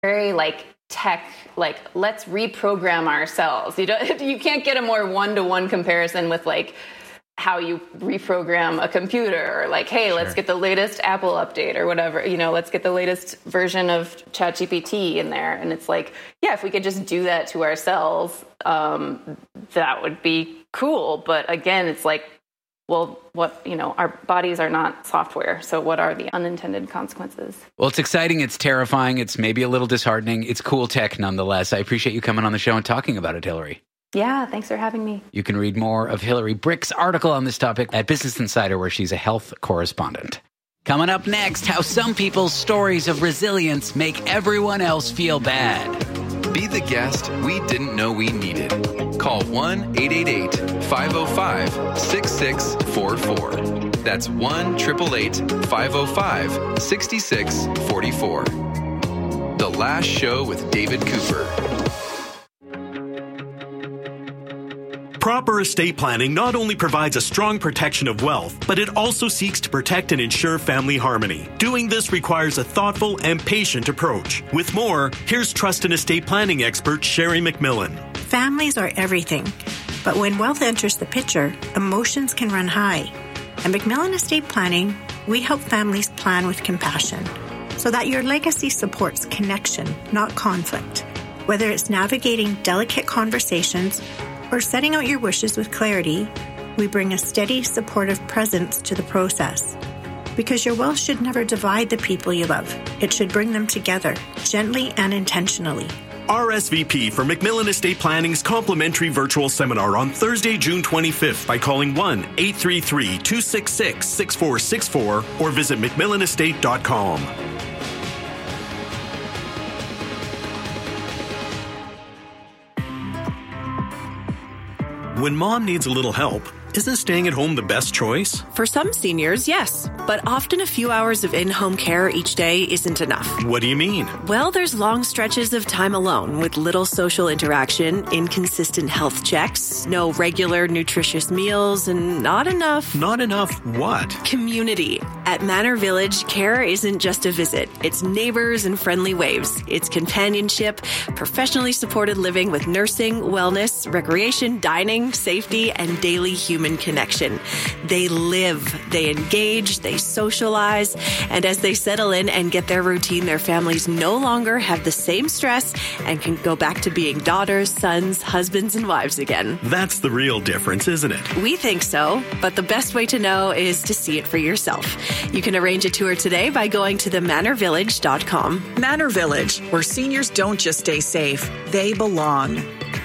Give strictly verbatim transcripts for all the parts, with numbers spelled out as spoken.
very like tech, like let's reprogram ourselves. You don't, you can't get a more one-to-one comparison with like how you reprogram a computer, or like, hey, sure. let's get the latest Apple update or whatever, you know, let's get the latest version of ChatGPT in there. And it's like, yeah, if we could just do that to ourselves, um, that would be cool. But again, it's like, well, what, you know, our bodies are not software. So what are the unintended consequences? Well, it's exciting. It's terrifying. It's maybe a little disheartening. It's cool tech nonetheless. I appreciate you coming on the show and talking about it, Hillary. Yeah, thanks for having me. You can read more of Hillary Brick's article on this topic at Business Insider, where she's a health correspondent. Coming up next, how some people's stories of resilience make everyone else feel bad. Be the guest we didn't know we needed. Call one eight eight eight, five oh five, six six four four. That's one eight eight eight, five oh five, six six four four. The Last Show with David Cooper. Proper estate planning not only provides a strong protection of wealth, but it also seeks to protect and ensure family harmony. Doing this requires a thoughtful and patient approach. With more, here's trust and estate planning expert Sherry McMillan. Families are everything, but when wealth enters the picture, emotions can run high. At McMillan Estate Planning, we help families plan with compassion so that your legacy supports connection, not conflict. Whether it's navigating delicate conversations or setting out your wishes with clarity, we bring a steady, supportive presence to the process. Because your wealth should never divide the people you love. It should bring them together, gently and intentionally. R S V P for McMillan Estate Planning's complimentary virtual seminar on Thursday, June twenty-fifth by calling one eight three three, two six six, six four six four or visit mcmillan estate dot com. When mom needs a little help, isn't staying at home the best choice? For some seniors, yes. But often a few hours of in-home care each day isn't enough. What do you mean? Well, there's long stretches of time alone with little social interaction, inconsistent health checks, no regular nutritious meals, and not enough... Not enough what? Community. At Manor Village, care isn't just a visit. It's neighbors and friendly waves. It's companionship, professionally supported living with nursing, wellness, recreation, dining, safety, and daily human connection. They live, they engage, they socialize, and as they settle in and get their routine, their families no longer have the same stress and can go back to being daughters, sons, husbands, and wives again. That's the real difference, isn't it? We think so, but the best way to know is to see it for yourself. You can arrange a tour today by going to the manor village dot com. Manor Village, where seniors don't just stay safe, they belong.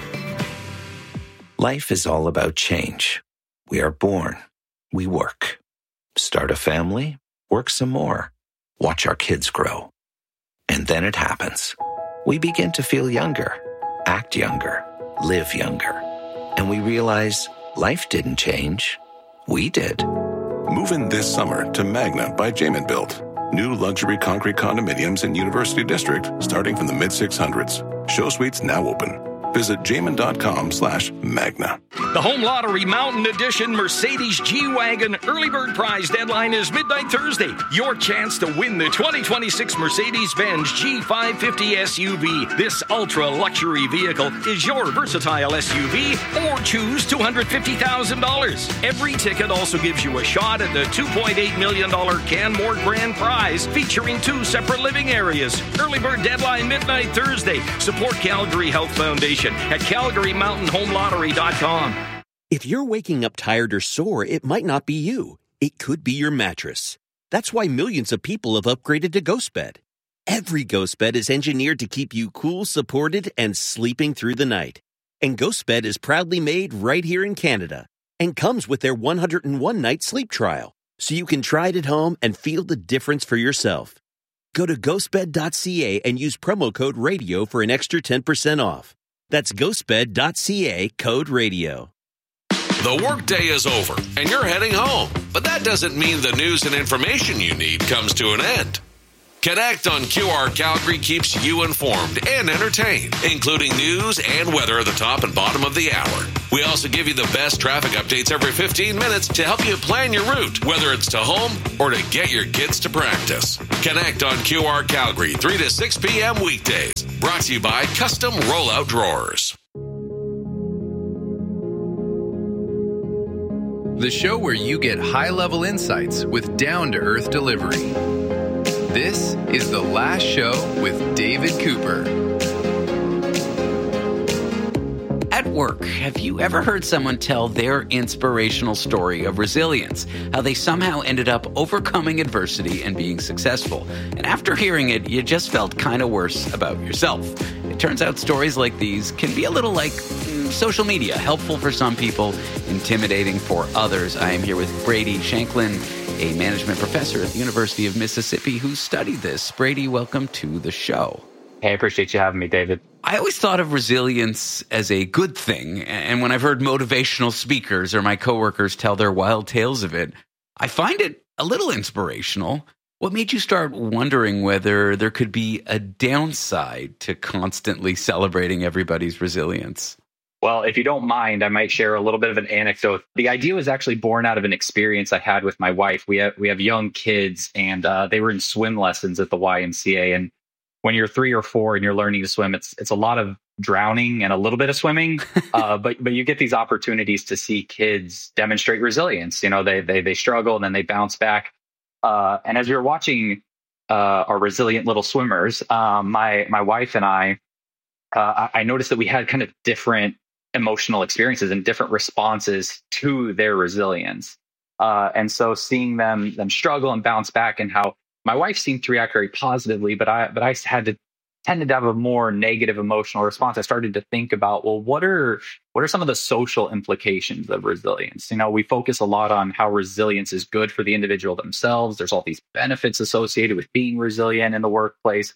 Life is all about change. We are born, we work, start a family, work some more, watch our kids grow. And then it happens. We begin to feel younger, act younger, live younger. And we realize life didn't change. We did. Move in this summer to Magna by Jamin Built. New luxury concrete condominiums in University District starting from the mid six hundreds. Show suites now open. Visit jamin.com slash magna. The Home Lottery Mountain Edition Mercedes G-Wagon Early Bird Prize deadline is midnight Thursday. Your chance to win the twenty twenty-six Mercedes-Benz G five fifty S U V. This ultra-luxury vehicle is your versatile S U V, or choose two hundred fifty thousand dollars. Every ticket also gives you a shot at the two point eight million dollars Canmore Grand Prize, featuring two separate living areas. Early Bird deadline midnight Thursday. Support Calgary Health Foundation at calgary mountain home lottery dot com. If you're waking up tired or sore, it might not be you. It could be your mattress. That's why millions of people have upgraded to GhostBed. Every GhostBed is engineered to keep you cool, supported, and sleeping through the night. And GhostBed is proudly made right here in Canada and comes with their one hundred one night sleep trial, so you can try it at home and feel the difference for yourself. Go to ghost bed dot c a and use promo code RADIO for an extra ten percent off. That's ghost bed dot c a, code RADIO. The workday is over, and you're heading home. But that doesn't mean the news and information you need comes to an end. Connect on Q R Calgary keeps you informed and entertained, including news and weather at the top and bottom of the hour. We also give you the best traffic updates every fifteen minutes to help you plan your route, whether it's to home or to get your kids to practice. Connect on Q R Calgary, three to six p.m. weekdays. Brought to you by Custom Rollout Drawers. The show where you get high-level insights with down-to-earth delivery. This is The Last Show with David Cooper. At work, have you ever heard someone tell their inspirational story of resilience, how they somehow ended up overcoming adversity and being successful? And after hearing it, you just felt kind of worse about yourself. It turns out stories like these can be a little like mm, social media, helpful for some people, intimidating for others. I am here with Brady Shanklin, a management professor at the University of Mississippi who studied this. Brady, welcome to the show. Hey, I appreciate you having me, David. I always thought of resilience as a good thing, and when I've heard motivational speakers or my coworkers tell their wild tales of it, I find it a little inspirational. What made you start wondering whether there could be a downside to constantly celebrating everybody's resilience? Well, if you don't mind, I might share a little bit of an anecdote. The idea was actually born out of an experience I had with my wife. We have we have young kids, and uh, they were in swim lessons at the Y M C A. And when you're three or four and you're learning to swim, it's it's a lot of drowning and a little bit of swimming. uh, but but you get these opportunities to see kids demonstrate resilience. You know, they they they struggle and then they bounce back. Uh, and as we were watching uh, our resilient little swimmers, um, my my wife and I, uh, I noticed that we had kind of different emotional experiences and different responses to their resilience. Uh, and so seeing them them struggle and bounce back, and how my wife seemed to react very positively, but I but I had to tended to have a more negative emotional response. I started to think about, well, what are what are some of the social implications of resilience? You know, we focus a lot on how resilience is good for the individual themselves. There's all these benefits associated with being resilient in the workplace.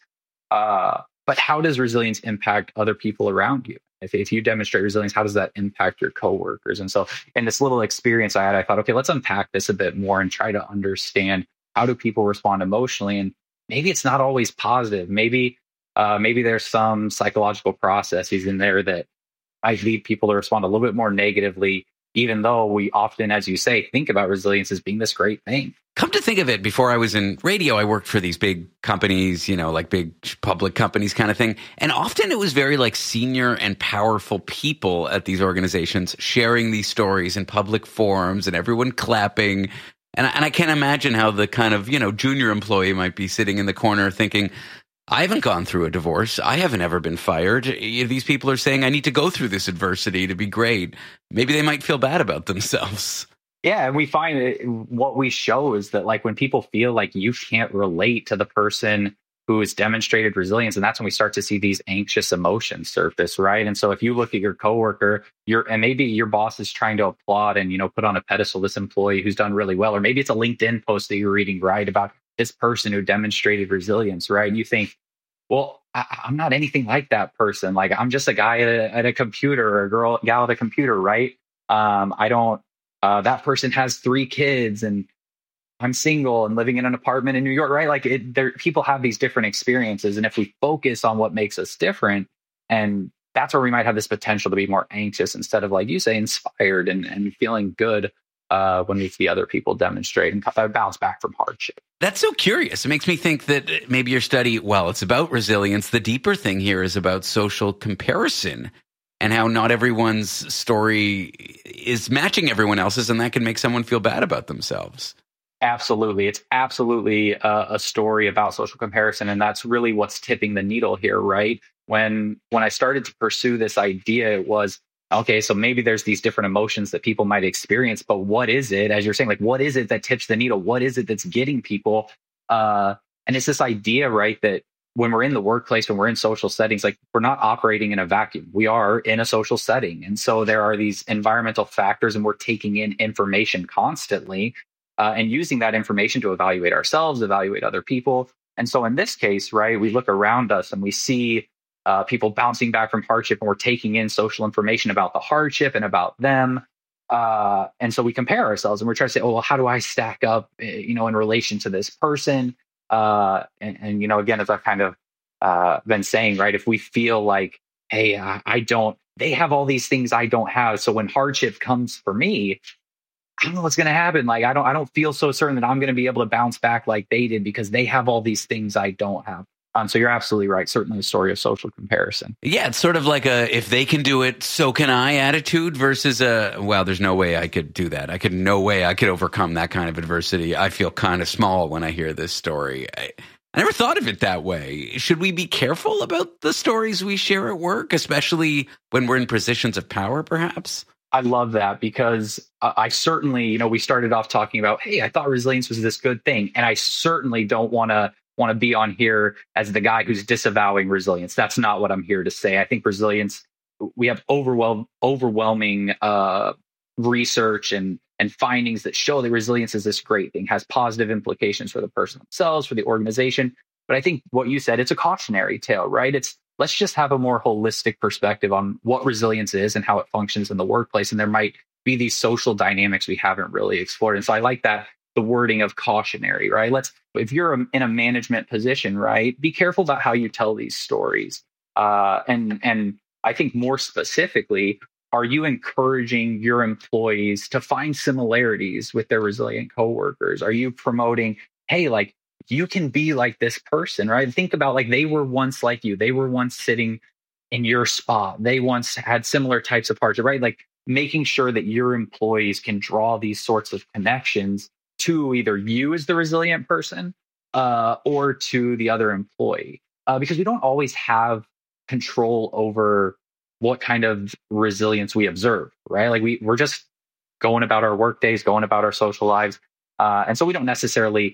Uh, but how does resilience impact other people around you? If, if you demonstrate resilience, how does that impact your coworkers? And so in this little experience I had, I thought, okay, let's unpack this a bit more and try to understand, how do people respond emotionally? And maybe it's not always positive. Maybe uh, maybe there's some psychological processes in there that might lead people to respond a little bit more negatively, even though we often, as you say, think about resilience as being this great thing. Come to think of it, before I was in radio, I worked for these big companies, you know, like big public companies kind of thing. And often it was very like senior and powerful people at these organizations sharing these stories in public forums and everyone clapping. And I, and I can't imagine how the kind of, you know, junior employee might be sitting in the corner thinking, I haven't gone through a divorce. I haven't ever been fired. These people are saying I need to go through this adversity to be great. Maybe they might feel bad about themselves. Yeah, and we find it, what we show is that, like, when people feel like you can't relate to the person who has demonstrated resilience, and that's when we start to see these anxious emotions surface, right? And so if you look at your coworker, you're, and maybe your boss is trying to applaud and, you know, put on a pedestal this employee who's done really well, or maybe it's a LinkedIn post that you're reading, right, about this person who demonstrated resilience, right? And you think, well, I, I'm not anything like that person. Like, I'm just a guy at a, at a computer, or a girl, gal at a computer, right? Um, I don't. Uh, that person has three kids, and I'm single and living in an apartment in New York, right? Like, it, there, people have these different experiences. And if we focus on what makes us different, and that's where we might have this potential to be more anxious instead of, like you say, inspired and, and feeling good uh, when we see other people demonstrate and bounce back from hardship. That's so curious. It makes me think that maybe your study, well, it's about resilience. The deeper thing here is about social comparison, and how not everyone's story is matching everyone else's, and that can make someone feel bad about themselves. Absolutely. It's absolutely a, a story about social comparison, and that's really what's tipping the needle here, right? When when I started to pursue this idea, it was, okay, so maybe there's these different emotions that people might experience, but what is it, as you're saying, like, what is it that tips the needle? What is it that's getting people? Uh, and it's this idea, right, that when we're in the workplace, when we're in social settings, like, we're not operating in a vacuum. We are in a social setting. And so there are these environmental factors, and we're taking in information constantly uh, and using that information to evaluate ourselves, evaluate other people. And so in this case, right, we look around us and we see uh, people bouncing back from hardship, and we're taking in social information about the hardship and about them. Uh, and so we compare ourselves, and we're trying to say, oh, well, how do I stack up, you know, in relation to this person? Uh, and, and, you know, again, as I've kind of uh, been saying, right, if we feel like, hey, uh, I don't, they have all these things I don't have. So when hardship comes for me, I don't know what's going to happen. Like, I don't, I don't feel so certain that I'm going to be able to bounce back like they did because they have all these things I don't have. Um, so you're absolutely right. Certainly a story of social comparison. Yeah, it's sort of like a if they can do it, so can I attitude versus a, well, there's no way I could do that. I could, no way I could overcome that kind of adversity. I feel kind of small when I hear this story. I, I never thought of it that way. Should we be careful about the stories we share at work, especially when we're in positions of power, perhaps? I love that because uh, I certainly, you know, we started off talking about, hey, I thought resilience was this good thing. And I certainly don't want to want to be on here as the guy who's disavowing resilience. That's not what I'm here to say. I think resilience, we have overwhelm, overwhelming uh, research and, and findings that show that resilience is this great thing, has positive implications for the person themselves, for the organization. But I think what you said, it's a cautionary tale, right? It's let's just have a more holistic perspective on what resilience is and how it functions in the workplace. And there might be these social dynamics we haven't really explored. And so I like that, the wording of cautionary, right? Let's, if you're in a management position, right, be careful about how you tell these stories. Uh, and, and I think more specifically, are you encouraging your employees to find similarities with their resilient coworkers? Are you promoting, hey, like, you can be like this person, right? Think about like they were once like you. They were once sitting in your spot. They once had similar types of hardship, right? Like making sure that your employees can draw these sorts of connections to either you as the resilient person uh, or to the other employee. Uh, because we don't always have control over what kind of resilience we observe, right? Like we, we're just going about our work days, going about our social lives. Uh, and so we don't necessarily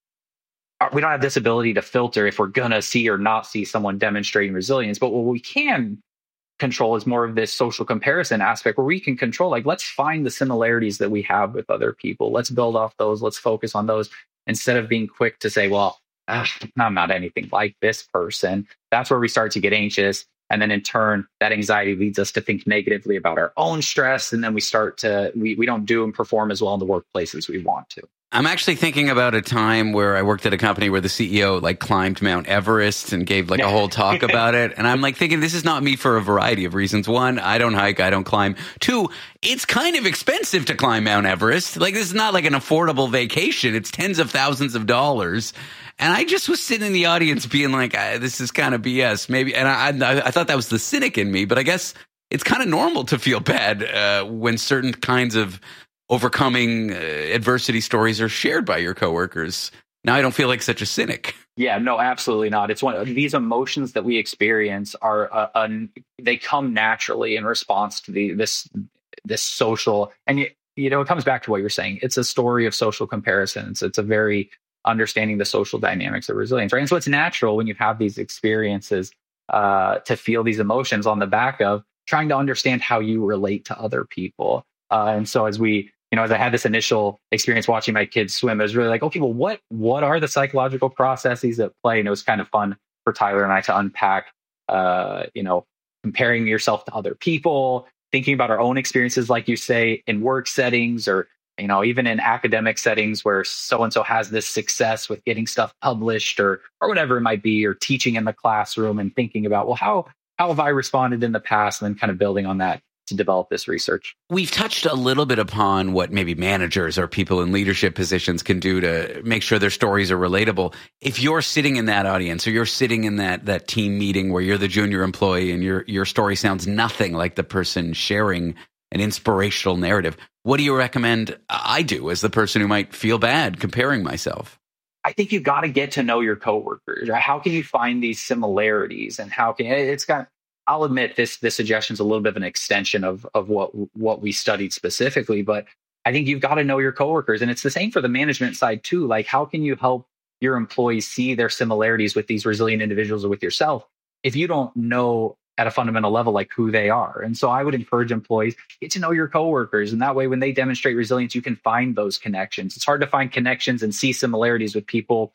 we don't have this ability to filter if we're going to see or not see someone demonstrating resilience. But what we can control is more of this social comparison aspect where we can control, like, let's find the similarities that we have with other people. Let's build off those. Let's focus on those instead of being quick to say, well, ah, I'm not anything like this person. That's where we start to get anxious. And then in turn, that anxiety leads us to think negatively about our own stress. And then we start to, we, we don't do and perform as well in the workplace as we want to. I'm actually thinking about a time where I worked at a company where the C E O like climbed Mount Everest and gave like a whole talk about it. And I'm like thinking, this is not me for a variety of reasons. One, I don't hike, I don't climb. Two, it's kind of expensive to climb Mount Everest. Like, this is not like an affordable vacation. It's tens of thousands of dollars. And I just was sitting in the audience being like, ah, this is kind of B S. Maybe. And I, I, I thought that was the cynic in me, but I guess it's kind of normal to feel bad uh, when certain kinds of overcoming uh, adversity stories are shared by your coworkers. Now I don't feel like such a cynic. Yeah, no, absolutely not. It's one of these emotions that we experience are uh, un, they come naturally in response to the this this social, and you, you know, it comes back to what you're saying. It's a story of social comparisons. It's a very understanding the social dynamics of resilience, right? And so it's natural when you have these experiences uh, to feel these emotions on the back of trying to understand how you relate to other people. Uh, and so as we You know, as I had this initial experience watching my kids swim, I was really like, okay, well, what what are the psychological processes at play? And it was kind of fun for Tyler and I to unpack, uh, you know, comparing yourself to other people, thinking about our own experiences, like you say, in work settings or, you know, even in academic settings where so-and-so has this success with getting stuff published or or whatever it might be, or teaching in the classroom and thinking about, well, how how have I responded in the past? And then kind of building on that to develop this research. We've touched a little bit upon what maybe managers or people in leadership positions can do to make sure their stories are relatable. If you're sitting in that audience or you're sitting in that that team meeting where you're the junior employee and your your story sounds nothing like the person sharing an inspirational narrative, what do you recommend I do as the person who might feel bad comparing myself? I think you've got to get to know your coworkers. How can you find these similarities, and how can it's got I'll admit this this suggestion is a little bit of an extension of of what what we studied specifically, but I think you've got to know your coworkers, and it's the same for the management side too. Like, how can you help your employees see their similarities with these resilient individuals or with yourself if you don't know at a fundamental level like who they are? And so I would encourage employees, get to know your coworkers, and that way when they demonstrate resilience, you can find those connections. It's hard to find connections and see similarities with people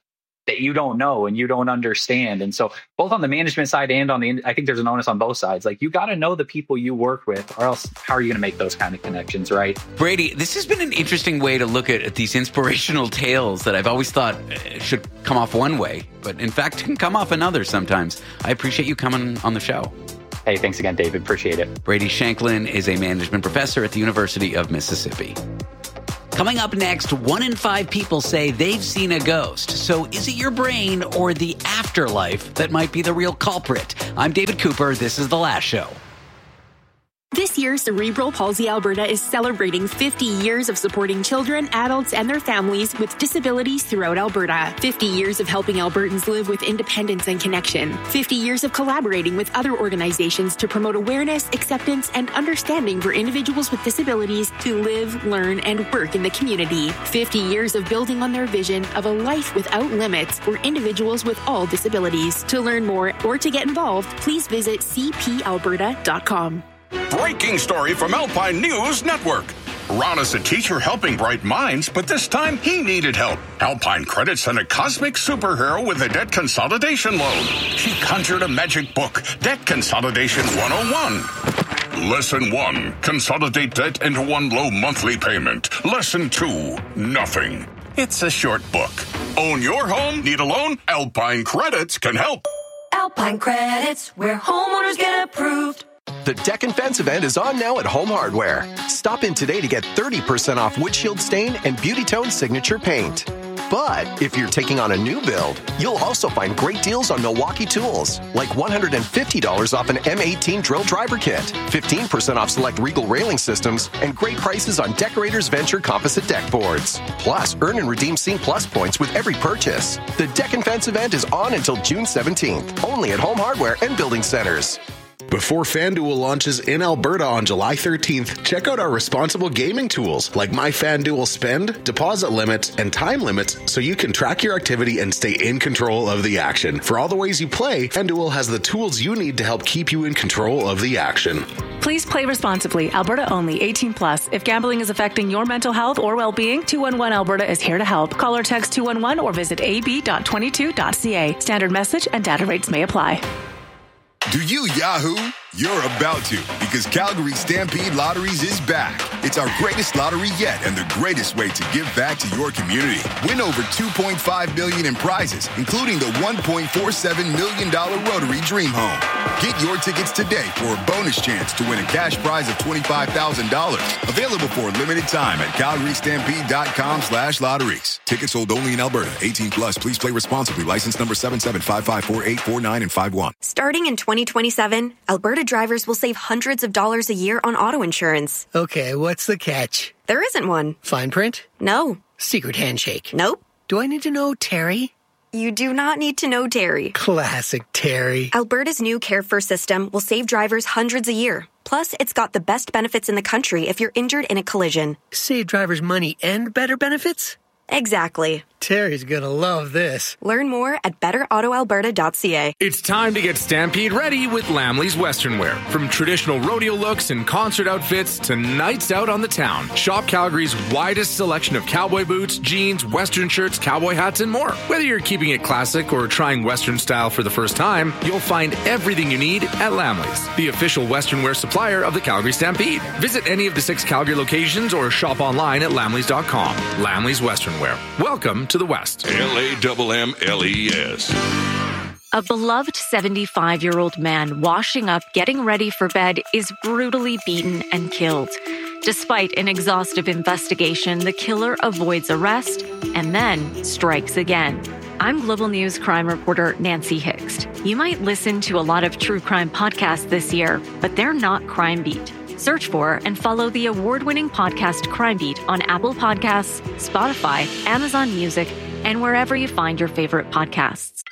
that you don't know and you don't understand. And so both on the management side and on the, I think there's an onus on both sides. Like, you got to know the people you work with, or else how are you going to make those kind of connections, right? Brady, this has been an interesting way to look at, at these inspirational tales that I've always thought should come off one way, but in fact can come off another sometimes. I appreciate you coming on the show. Hey, thanks again, David. Appreciate it. Brady Shanklin is a management professor at the University of Mississippi. Coming up next, one in five people say they've seen a ghost. So is it your brain or the afterlife that might be the real culprit? I'm David Cooper. This is The Last Show. This year, Cerebral Palsy Alberta is celebrating fifty years of supporting children, adults, and their families with disabilities throughout Alberta. fifty years of helping Albertans live with independence and connection. fifty years of collaborating with other organizations to promote awareness, acceptance, and understanding for individuals with disabilities to live, learn, and work in the community. fifty years of building on their vision of a life without limits for individuals with all disabilities. To learn more or to get involved, please visit c p alberta dot com. Breaking story from Alpine News Network. Ron is a teacher helping bright minds, but this time he needed help. Alpine Credit sent a cosmic superhero with a debt consolidation loan. She conjured a magic book, Debt Consolidation one oh one. Lesson one, consolidate debt into one low monthly payment. Lesson two, nothing. It's a short book. Own your home? Need a loan? Alpine Credits can help. Alpine Credits, where homeowners get approved. The Deck and Fence event is on now at Home Hardware. Stop in today to get thirty percent off windshield stain and Beauty Tone signature paint. But if you're taking on a new build, you'll also find great deals on Milwaukee tools, like one hundred fifty dollars off an M eighteen drill driver kit, fifteen percent off select Regal railing systems, and great prices on Decorators Venture composite deck boards. Plus, earn and redeem Scene Plus points with every purchase. The Deck and Fence event is on until June seventeenth, only at Home Hardware and Building Centers. Before FanDuel launches in Alberta on July thirteenth, check out our responsible gaming tools like My FanDuel Spend, deposit limits, and time limits so you can track your activity and stay in control of the action. For all the ways you play, FanDuel has the tools you need to help keep you in control of the action. Please play responsibly. Alberta only. eighteen plus. If gambling is affecting your mental health or well-being, two one one Alberta is here to help. Call or text two one one or visit a b dot twenty-two dot c a. Standard message and data rates may apply. Do you Yahoo? You're about to, because Calgary Stampede Lotteries is back. It's our greatest lottery yet and the greatest way to give back to your community. Win over two point five million dollars in prizes, including the one point four seven million dollars Rotary Dream Home. Get your tickets today for a bonus chance to win a cash prize of twenty-five thousand dollars. Available for a limited time at calgary stampede dot com slash lotteries. Tickets sold only in Alberta. eighteen plus. Please play responsibly. License number seven seven five five four eight four nine and five one. Starting in twenty twenty-seven, Alberta drivers will save hundreds of dollars a year on auto insurance. Okay, what's the catch? There isn't one. Fine print? No. Secret handshake? Nope. Do I need to know Terry? You do not need to know Terry. Classic Terry. Alberta's new Care First system will save drivers hundreds a year. Plus, it's got the best benefits in the country if you're injured in a collision. Save drivers money and better benefits? Exactly. Terry's gonna love this. Learn more at better auto alberta dot c a. It's time to get Stampede ready with Lamley's Western Wear. From traditional rodeo looks and concert outfits to nights out on the town. Shop Calgary's widest selection of cowboy boots, jeans, Western shirts, cowboy hats, and more. Whether you're keeping it classic or trying Western style for the first time, you'll find everything you need at Lamley's, the official Western wear supplier of the Calgary Stampede. Visit any of the six Calgary locations or shop online at lamleys dot com. Lamley's Western Wear. Welcome to the West. L A M M L E S. A beloved seventy-five-year-old man washing up, getting ready for bed, is brutally beaten and killed. Despite an exhaustive investigation, the killer avoids arrest and then strikes again. I'm Global News crime reporter Nancy Hixt. You might listen to a lot of true crime podcasts this year, but they're not Crime Beat. Search for and follow the award-winning podcast Crime Beat on Apple Podcasts, Spotify, Amazon Music, and wherever you find your favorite podcasts.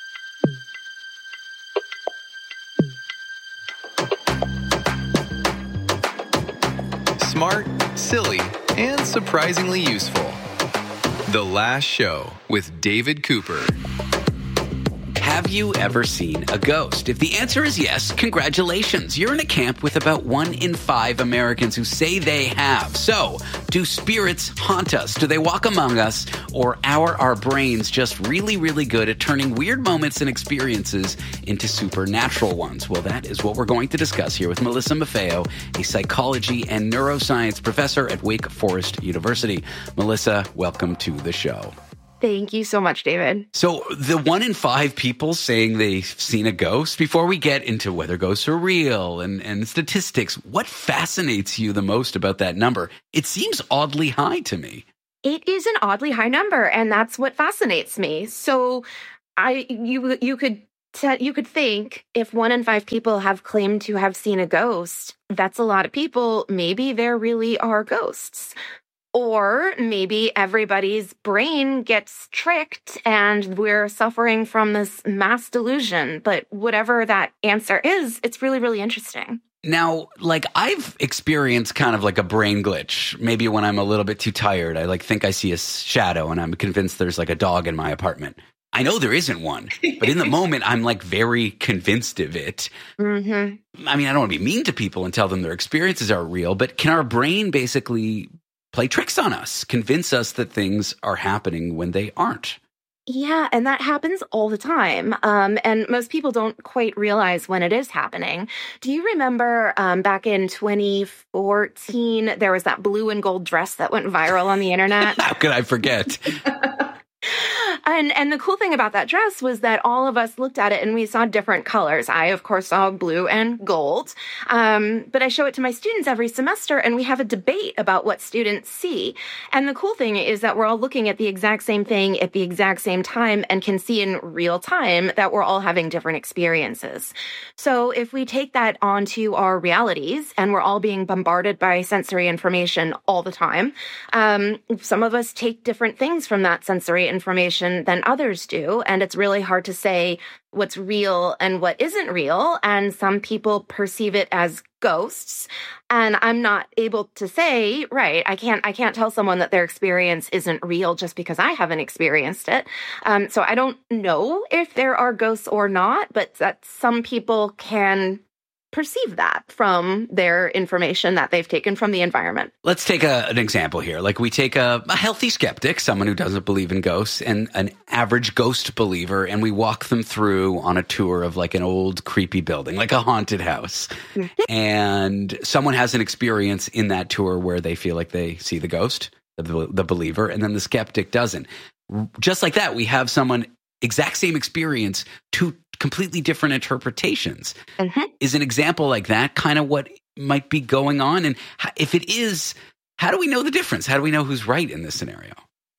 Smart, silly, and surprisingly useful. The Last Show with David Cooper. have you ever seen a ghost? If the answer is yes, congratulations. You're in a camp with about one in five Americans who say they have. So, do spirits haunt us? Do they walk among us? Or are our brains just really, really good at turning weird moments and experiences into supernatural ones? Well, that is what we're going to discuss here with Melissa Maffeo, a psychology and neuroscience professor at Wake Forest University. Melissa, welcome to the show. Thank you so much, David. So the one in five people saying they've seen a ghost, before we get into whether ghosts are real and, and statistics, what fascinates you the most about that number? It seems oddly high to me. It is an oddly high number, and that's what fascinates me. So I you you could t- you could think if one in five people have claimed to have seen a ghost, that's a lot of people. Maybe there really are ghosts. Or maybe everybody's brain gets tricked and we're suffering from this mass delusion. But whatever that answer is, it's really, really interesting. Now, like I've experienced kind of like a brain glitch. Maybe when I'm a little bit too tired, I like think I see a shadow and I'm convinced there's like a dog in my apartment. I know there isn't one, but in the moment, I'm like very convinced of it. Mm-hmm. I mean, I don't want to be mean to people and tell them their experiences are real, but can our brain basically play tricks on us, convince us that things are happening when they aren't? Yeah, and that happens all the time. Um, and most people don't quite realize when it is happening. Do you remember um, back in twenty fourteen, there was that blue and gold dress that went viral on the internet? How could I forget? And and the cool thing about that dress was that all of us looked at it and we saw different colors. I, of course, saw blue and gold. Um, but I show it to my students every semester and we have a debate about what students see. And the cool thing is that we're all looking at the exact same thing at the exact same time and can see in real time that we're all having different experiences. So if we take that onto our realities and we're all being bombarded by sensory information all the time, um, some of us take different things from that sensory information than others do. And it's really hard to say what's real and what isn't real. And some people perceive it as ghosts. And I'm not able to say, right, I can't, I can't tell someone that their experience isn't real just because I haven't experienced it. Um, so I don't know if there are ghosts or not, but that some people can perceive that from their information that they've taken from the environment. Let's take a, an example here. Like we take a, a healthy skeptic, someone who doesn't believe in ghosts, and an average ghost believer, and we walk them through on a tour of like an old creepy building, like a haunted house. And someone has an experience in that tour where they feel like they see the ghost, the, the believer, and then the skeptic doesn't. Just like that, we have someone exact same experience, two completely different interpretations. Mm-hmm. Is an example like that kind of what might be going on? And if it is, how do we know the difference? How do we know who's right in this scenario?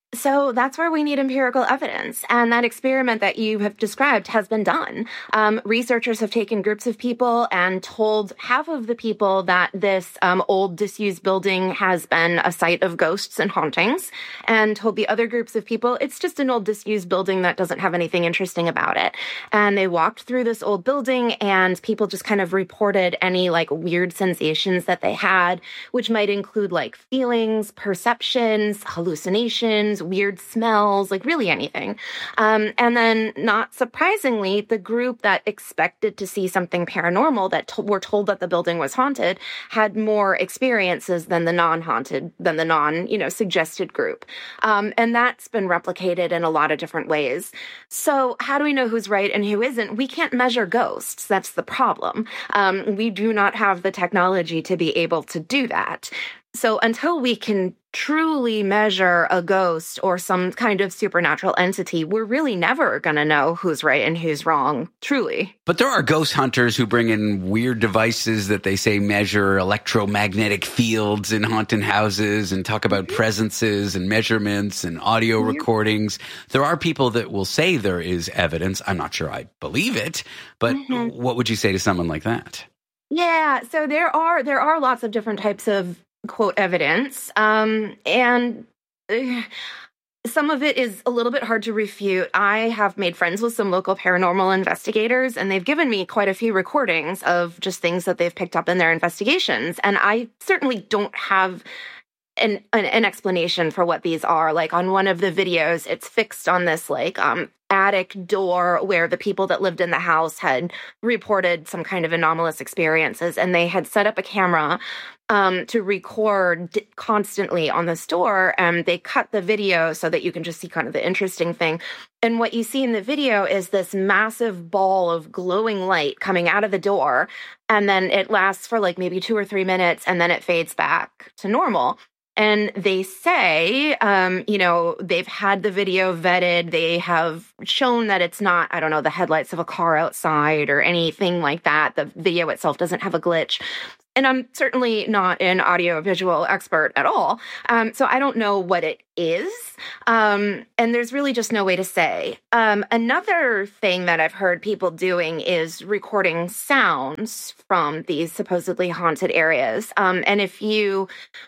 So that's where we need empirical evidence. And that experiment that you have described has been done. Um, researchers have taken groups of people and told half of the people that this um, old disused building has been a site of ghosts and hauntings, and told the other groups of people it's just an old disused building that doesn't have anything interesting about it. And they walked through this old building and people just kind of reported any like weird sensations that they had, which might include like feelings, perceptions, hallucinations, weird smells, like really anything. Um, and then, not surprisingly, the group that expected to see something paranormal, that to- were told that the building was haunted, had more experiences than the non-haunted, than the non, you know, suggested group. Um, and that's been replicated in a lot of different ways. So how do we know who's right and who isn't? We can't measure ghosts. That's the problem. Um, we do not have the technology to be able to do that. So until we can truly measure a ghost or some kind of supernatural entity, we're really never going to know who's right and who's wrong, truly. But there are ghost hunters who bring in weird devices that they say measure electromagnetic fields in haunted houses and talk about presences and measurements and audio recordings. There are people that will say there is evidence. I'm not sure I believe it, but mm-hmm. what would you say to someone like that? Yeah, so there are there are lots of different types of quote evidence, um, and uh, some of it is a little bit hard to refute. I have made friends with some local paranormal investigators, and they've given me quite a few recordings of just things that they've picked up in their investigations, and I certainly don't have An, an an explanation for what these are. Like on one of the videos, it's fixed on this like um attic door where the people that lived in the house had reported some kind of anomalous experiences, and they had set up a camera um, to record constantly on this door, and they cut the video so that you can just see kind of the interesting thing. And what you see in the video is this massive ball of glowing light coming out of the door, and then it lasts for like maybe two or three minutes, and then it fades back to normal. And they say, um, you know, they've had the video vetted. They have shown that it's not, I don't know, the headlights of a car outside or anything like that. The video itself doesn't have a glitch. And I'm certainly not an audiovisual expert at all. Um, so I don't know what it is. Um, and there's really just no way to say. Um, another thing that I've heard people doing is recording sounds from these supposedly haunted areas. Um, and if you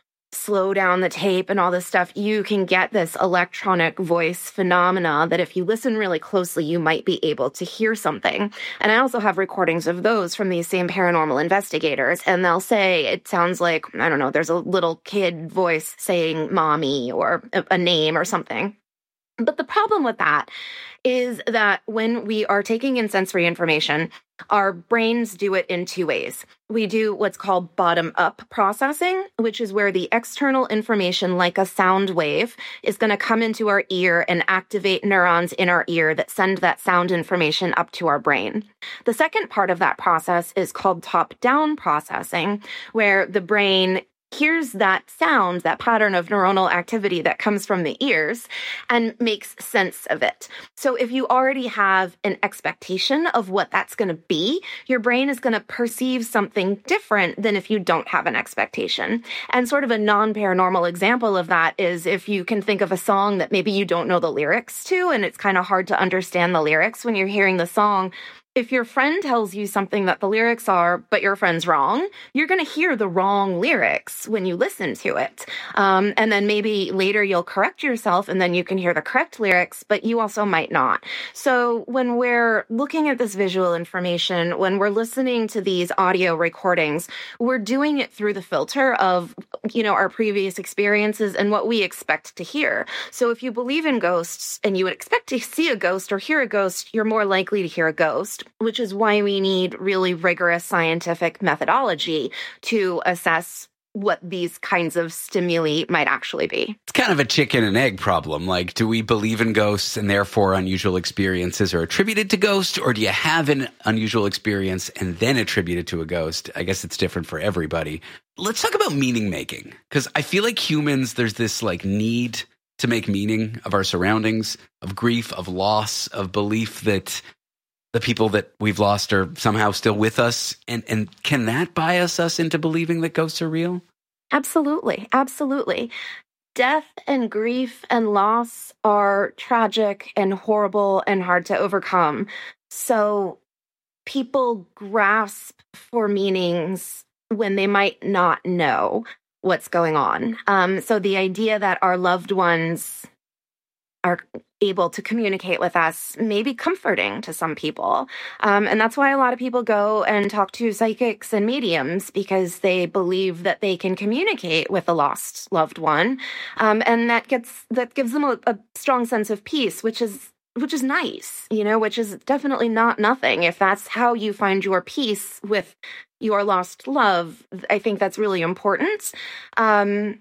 slow down the tape and all this stuff, you can get this electronic voice phenomena that if you listen really closely, you might be able to hear something. And I also have recordings of those from these same paranormal investigators, and they'll say it sounds like, I don't know, there's a little kid voice saying mommy or a, a name or something. But the problem with that is that when we are taking in sensory information, our brains do it in two ways. We do what's called bottom-up processing, which is where the external information, like a sound wave, is going to come into our ear and activate neurons in our ear that send that sound information up to our brain. The second part of that process is called top-down processing, where the brain hears that sound, that pattern of neuronal activity that comes from the ears, and makes sense of it. So if you already have an expectation of what that's going to be, your brain is going to perceive something different than if you don't have an expectation. And sort of a non-paranormal example of that is if you can think of a song that maybe you don't know the lyrics to, and it's kind of hard to understand the lyrics when you're hearing the song. If your friend tells you something that the lyrics are, but your friend's wrong, you're going to hear the wrong lyrics when you listen to it. Um, and then maybe later you'll correct yourself and then you can hear the correct lyrics, but you also might not. So when we're looking at this visual information, when we're listening to these audio recordings, we're doing it through the filter of, you know, our previous experiences and what we expect to hear. So if you believe in ghosts and you would expect to see a ghost or hear a ghost, you're more likely to hear a ghost, which is why we need really rigorous scientific methodology to assess what these kinds of stimuli might actually be. It's kind of a chicken and egg problem. Like, do we believe in ghosts and therefore unusual experiences are attributed to ghosts, or do you have an unusual experience and then attribute it to a ghost? I guess it's different for everybody. Let's talk about meaning making, because I feel like humans, there's this like need to make meaning of our surroundings, of grief, of loss, of belief that the people that we've lost are somehow still with us. And and can that bias us into believing that ghosts are real? Absolutely. Absolutely. Death and grief and loss are tragic and horrible and hard to overcome. So people grasp for meanings when they might not know what's going on. Um, so the idea that our loved ones are able to communicate with us may be comforting to some people. Um, and that's why a lot of people go and talk to psychics and mediums, because they believe that they can communicate with a lost loved one. Um, and that gets that gives them a, a strong sense of peace, which is which is nice, you know, which is definitely not nothing. If that's how you find your peace with your lost love, I think that's really important. Um,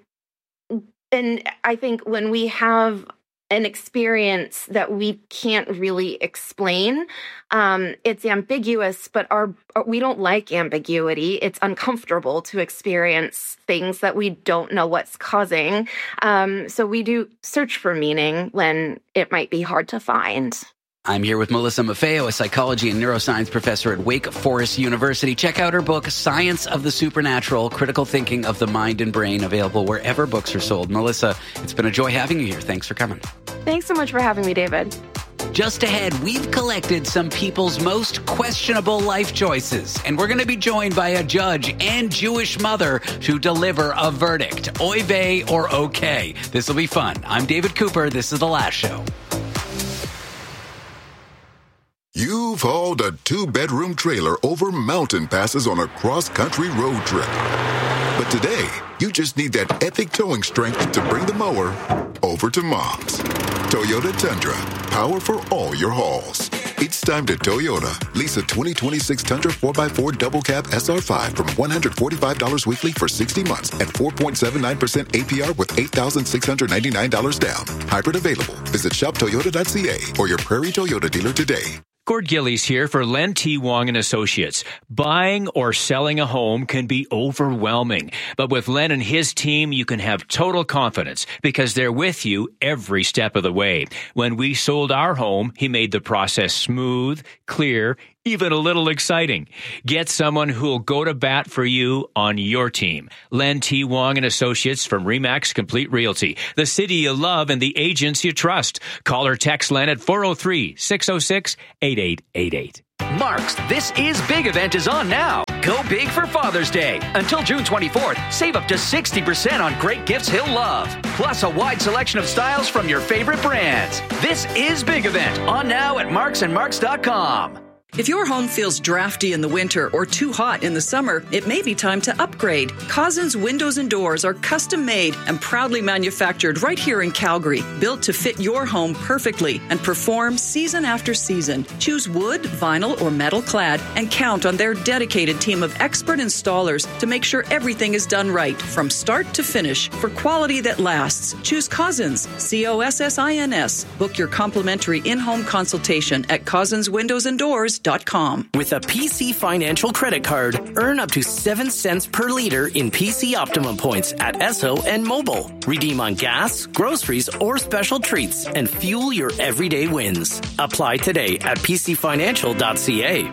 and I think when we have an experience that we can't really explain, Um, it's ambiguous, but our, we don't like ambiguity. It's uncomfortable to experience things that we don't know what's causing. Um, so we do search for meaning when it might be hard to find. I'm here with Melissa Maffeo, a psychology and neuroscience professor at Wake Forest University. Check out her book, Science of the Supernatural, Critical Thinking of the Mind and Brain, available wherever books are sold. Melissa, it's been a joy having you here. Thanks for coming. Thanks so much for having me, David. Just ahead, we've collected some people's most questionable life choices, and we're going to be joined by a judge and Jewish mother to deliver a verdict. Oy vey or okay. This will be fun. I'm David Cooper. This is The Last Show. You've hauled a two-bedroom trailer over mountain passes on a cross-country road trip. But today, you just need that epic towing strength to bring the mower over to Mom's. Toyota Tundra. Power for all your hauls. It's time to Toyota. Lease a twenty twenty-six Tundra four by four Double Cab S R five from one hundred forty-five dollars weekly for sixty months and four point seven nine percent A P R with eight thousand six hundred ninety-nine dollars down. Hybrid available. Visit shop toyota dot c a or your Prairie Toyota dealer today. Gord Gillies here for Len T. Wong and Associates. Buying or selling a home can be overwhelming, but with Len and his team, you can have total confidence because they're with you every step of the way. When we sold our home, he made the process smooth, clear, even a little exciting. Get someone who'll go to bat for you on your team. Len T. Wong and Associates from RE/MAX Complete Realty. The city you love and the agents you trust. Call or text Len at four oh three, six oh six, eight eight eight eight. Mark's This Is Big event is on now. Go big for Father's Day. Until June twenty-fourth, save up to sixty percent on great gifts he'll love. Plus a wide selection of styles from your favorite brands. This Is Big event on now at marks and marks dot com. If your home feels drafty in the winter or too hot in the summer, it may be time to upgrade. Cousins Windows and Doors are custom made and proudly manufactured right here in Calgary, built to fit your home perfectly and perform season after season. Choose wood, vinyl, or metal clad and count on their dedicated team of expert installers to make sure everything is done right from start to finish for quality that lasts. Choose Cousins, C O S S I N S. Book your complimentary in-home consultation at cousins windows and doors dot com. With a P C Financial credit card, earn up to seven cents per liter in P C Optimum points at Esso and Mobile. Redeem on gas, groceries, or special treats and fuel your everyday wins. Apply today at p c financial dot c a.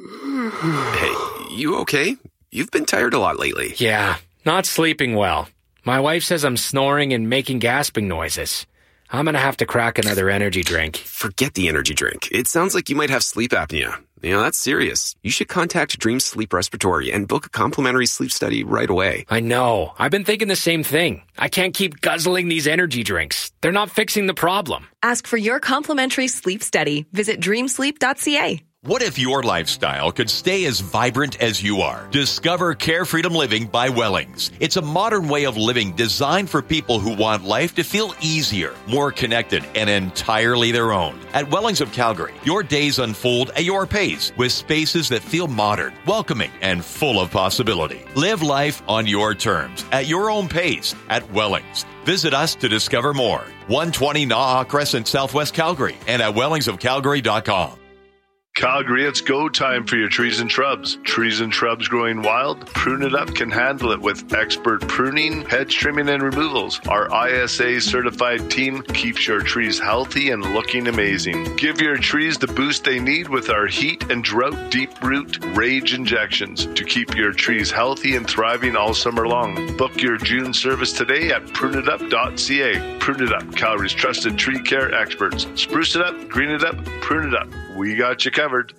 Hey, you okay? You've been tired a lot lately. Yeah, not sleeping well. My wife says I'm snoring and making gasping noises. I'm going to have to crack another energy drink. Forget the energy drink. It sounds like you might have sleep apnea. You know, that's serious. You should contact Dream Sleep Respiratory and book a complimentary sleep study right away. I know. I've been thinking the same thing. I can't keep guzzling these energy drinks. They're not fixing the problem. Ask for your complimentary sleep study. Visit dream sleep dot c a. What if your lifestyle could stay as vibrant as you are? Discover Care Freedom Living by Wellings. It's a modern way of living designed for people who want life to feel easier, more connected, and entirely their own. At Wellings of Calgary, your days unfold at your pace with spaces that feel modern, welcoming, and full of possibility. Live life on your terms, at your own pace, at Wellings. Visit us to discover more. one twenty Naha Crescent, Southwest Calgary, and at wellings of calgary dot com. Calgary, it's go time for your trees and shrubs. Trees and shrubs growing wild? Prune It Up can handle it with expert pruning, hedge trimming, and removals. Our I S A certified team keeps your trees healthy and looking amazing. Give your trees the boost they need with our heat and drought deep root rage injections to keep your trees healthy and thriving all summer long. Book your June service today at prune it up dot c a. Prune It Up, Calgary's trusted tree care experts. Spruce it up, green it up, prune it up. We got you covered.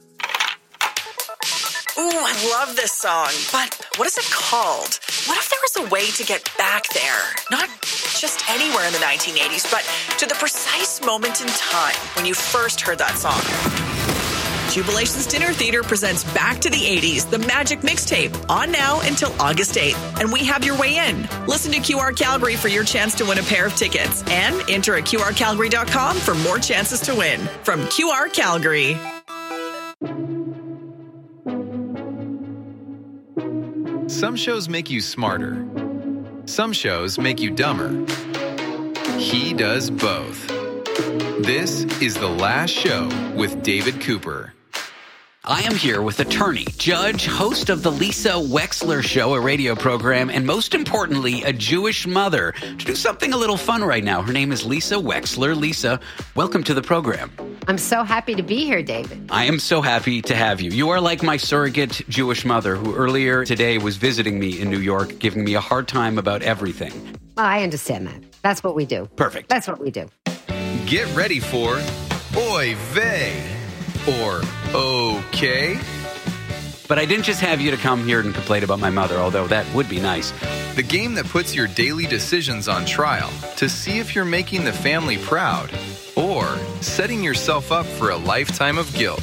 Ooh, I love this song, but what is it called? What if there was a way to get back there? Not just anywhere in the nineteen eighties, but to the precise moment in time when you first heard that song. Jubilations Dinner Theater presents Back to the eighties, the Magic Mixtape, on now until August eighth. And we have your way in. Listen to Q R Calgary for your chance to win a pair of tickets. And enter at q r calgary dot com for more chances to win. From Q R Calgary. Some shows make you smarter. Some shows make you dumber. He does both. This is The Last Show with David Cooper. I am here with attorney, judge, host of the Lisa Wexler Show, a radio program, and most importantly, a Jewish mother, to do something a little fun right now. Her name is Lisa Wexler. Lisa, welcome to the program. I'm so happy to be here, David. I am so happy to have you. You are like my surrogate Jewish mother who earlier today was visiting me in New York, giving me a hard time about everything. Well, I understand that. That's what we do. Perfect. That's what we do. Get ready for Oy Vey or Okay. But I didn't just have you to come here and complain about my mother, although that would be nice. The game that puts your daily decisions on trial to see if you're making the family proud or setting yourself up for a lifetime of guilt.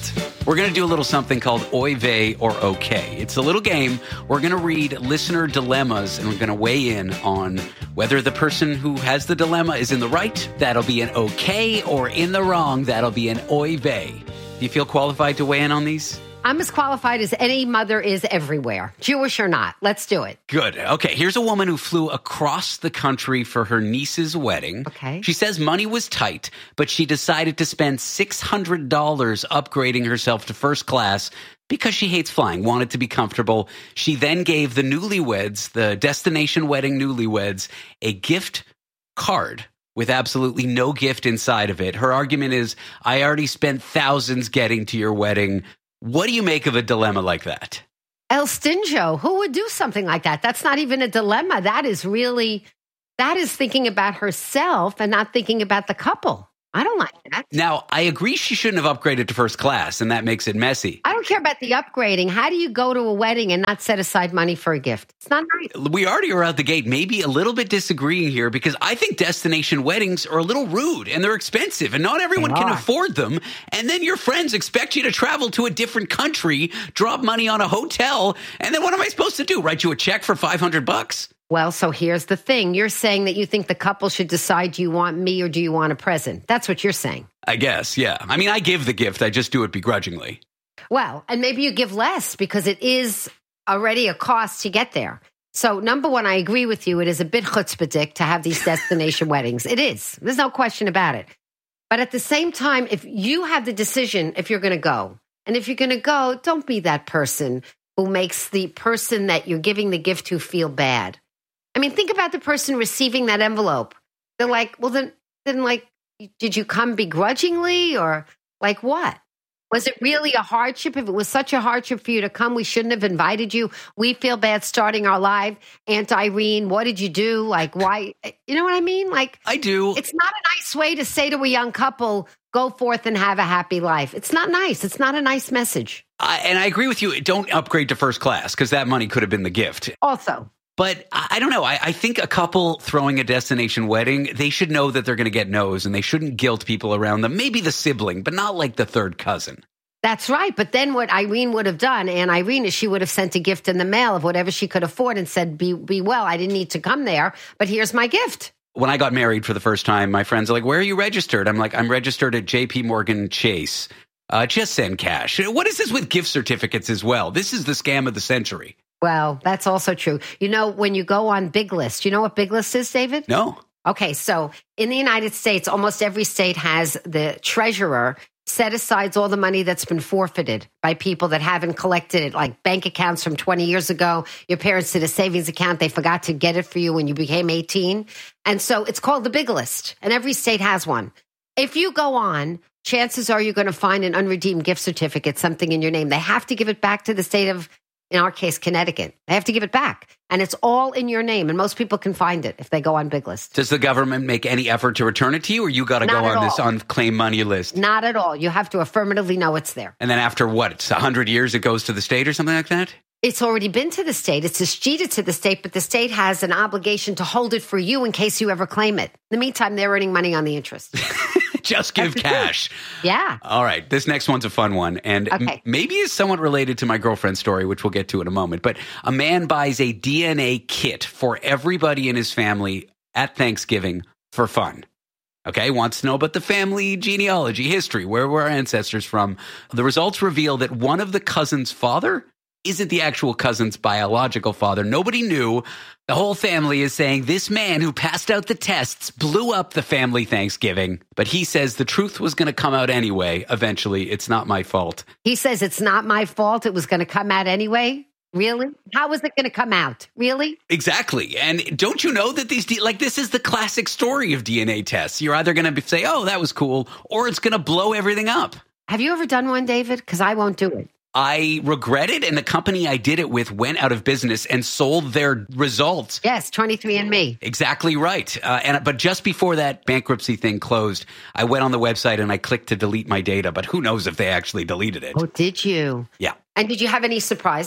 We're going to do a little something called Oy Vey or Okay. It's a little game. We're going to read listener dilemmas, and we're going to weigh in on whether the person who has the dilemma is in the right. That'll be an okay, or in the wrong. That'll be an Oy Vey. Do you feel qualified to weigh in on these? I'm as qualified as any mother is everywhere, Jewish or not. Let's do it. Good. Okay, here's a woman who flew across the country for her niece's wedding. Okay. She says money was tight, but she decided to spend six hundred dollars upgrading herself to first class because she hates flying, wanted to be comfortable. She then gave the newlyweds, the destination wedding newlyweds, a gift card with absolutely no gift inside of it. Her argument is, I already spent thousands getting to your wedding. What do you make of a dilemma like that? El Stingo, who would do something like that? That's not even a dilemma. That is really, that is thinking about herself and not thinking about the couple. I don't like that. Now, I agree she shouldn't have upgraded to first class, and that makes it messy. I don't care about the upgrading. How do you go to a wedding and not set aside money for a gift? It's not nice. We already are out the gate, maybe a little bit disagreeing here, because I think destination weddings are a little rude, and they're expensive, and not everyone can afford them. And then your friends expect you to travel to a different country, drop money on a hotel, and then what am I supposed to do? Write you a check for five hundred bucks? Well, so here's the thing. You're saying that you think the couple should decide, do you want me or do you want a present? That's what you're saying. I guess, yeah. I mean, I give the gift. I just do it begrudgingly. Well, and maybe you give less because it is already a cost to get there. So number one, I agree with you. It is a bit chutzpahdik to have these destination weddings. It is. There's no question about it. But at the same time, if you have the decision, if you're going to go, and if you're going to go, don't be that person who makes the person that you're giving the gift to feel bad. I mean, think about the person receiving that envelope. They're like, well, then, then like, did you come begrudgingly or like what? Was it really a hardship? If it was such a hardship for you to come, we shouldn't have invited you. We feel bad starting our live. Aunt Irene, what did you do? Like, why? You know what I mean? Like, I do. It's not a nice way to say to a young couple, go forth and have a happy life. It's not nice. It's not a nice message. Uh, and I agree with you. Don't upgrade to first class because that money could have been the gift. Also. But I don't know. I, I think a couple throwing a destination wedding, they should know that they're going to get no's and they shouldn't guilt people around them. Maybe the sibling, but not like the third cousin. That's right. But then what Irene would have done, and Irene, is she would have sent a gift in the mail of whatever she could afford and said, be, be well, I didn't need to come there, but here's my gift. When I got married for the first time, my friends are like, where are you registered? I'm like, I'm registered at J P Morgan Chase. Uh, just send cash. What is this with gift certificates as well? This is the scam of the century. Well, that's also true. You know, when you go on Big List, you know what Big List is, David? No. Okay, so in the United States, almost every state has the treasurer set aside all the money that's been forfeited by people that haven't collected it, like bank accounts from twenty years ago. Your parents did a savings account. They forgot to get it for you when you became eighteen. And so it's called the Big List, and every state has one. If you go on, chances are you're going to find an unredeemed gift certificate, something in your name. They have to give it back to the state of, in our case, Connecticut. They have to give it back. And it's all in your name. And most people can find it if they go on Big List. Does the government make any effort to return it to you, or you got to go on this unclaimed money list? Not at all. You have to affirmatively know it's there. And then after what, it's one hundred years, it goes to the state or something like that? It's already been to the state. It's escheated to the state, but the state has an obligation to hold it for you in case you ever claim it. In the meantime, they're earning money on the interest. Just give cash. Yeah. All right. This next one's a fun one. And okay. m- maybe is somewhat related to my girlfriend's story, which we'll get to in a moment. But a man buys a D N A kit for everybody in his family at Thanksgiving for fun. Okay, wants to know about the family genealogy, history, where were our ancestors from. The results reveal that one of the cousin's father isn't the actual cousin's biological father. Nobody knew. The whole family is saying this man who passed out the tests blew up the family Thanksgiving. But he says the truth was going to come out anyway. Eventually, it's not my fault. He says it's not my fault. It was going to come out anyway. Really? How was it going to come out? Really? Exactly. And don't you know that these, like, this is the classic story of D N A tests. You're either going to say, oh, that was cool, or it's going to blow everything up. Have you ever done one, David? Because I won't do it. I regret it, and the company I did it with went out of business and sold their results. Yes, twenty-three and me. Exactly right. Uh, and but just before that bankruptcy thing closed, I went on the website and I clicked to delete my data, but who knows if they actually deleted it. Oh, did you? Yeah. And did you have any surprises?